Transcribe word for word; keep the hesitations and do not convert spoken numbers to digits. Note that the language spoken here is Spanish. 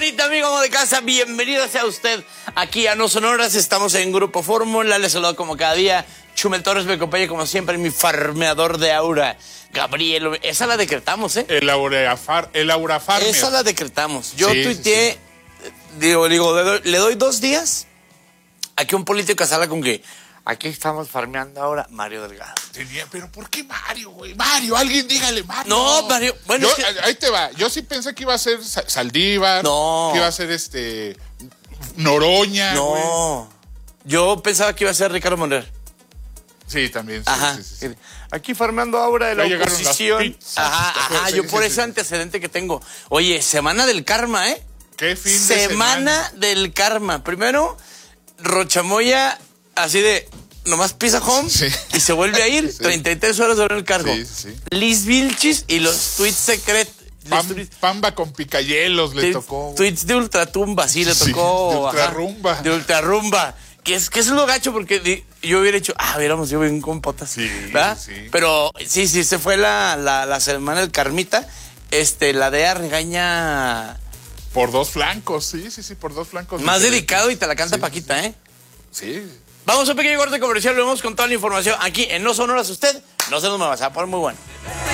bonita, amigo amo de casa, bienvenido sea usted aquí a No Sonoras. Estamos en Grupo Fórmula, les saludo como cada día. Chumel Torres me acompaña como siempre, mi farmeador de aura, Gabriel. Esa la decretamos, ¿eh? El aura, far, el aura farmer. Esa la decretamos. Yo sí, tuiteé, sí, sí. digo, digo, le doy, le doy dos días a que un político salga con que aquí estamos farmeando ahora Mario Delgado. Tenía, pero ¿por qué Mario, güey? Mario, alguien dígale Mario. No, Mario, bueno, Yo, es que... ahí te va. Yo sí pensé que iba a ser Saldívar. No. Que iba a ser este Noroña. No. Güey. Yo pensaba que iba a ser Ricardo Monreal. Sí, también. Sí, Ajá. sí, sí, sí. Aquí farmeando ahora de la Ya llegaron oposición. las pizzas. Ajá, ajá. Sí, Yo sí, por sí, ese sí. antecedente que tengo. Oye, semana del karma, ¿eh? ¿Qué fin de Semana semana? del karma. Primero, Rochamoya, así de, nomás pisa home Sí. y se vuelve a ir. Sí. treinta y tres horas sobre el cargo. Sí, sí, sí. Liz Vilchis y los tweets secretos. Pam- Pamba con picayelos le tocó. Tweets de ultratumba, sí, le Sí, tocó. de ajá, ultrarrumba. de ultrarrumba. Que es, que es lo gacho porque di- yo hubiera hecho, ah, hubiéramos yo bien con potas. Sí, ¿verdad? sí. Pero sí, sí, se fue la, la, la semana del Carmita. Este, la D E A regaña Por dos flancos, sí, sí, sí, por dos flancos. más diferentes. dedicado y te la canta Sí, Paquita, ¿eh? Sí. Vamos a un pequeño corte comercial, lo vemos con toda la información aquí en No Sonoras. Usted no se nos va a pasar por muy bueno.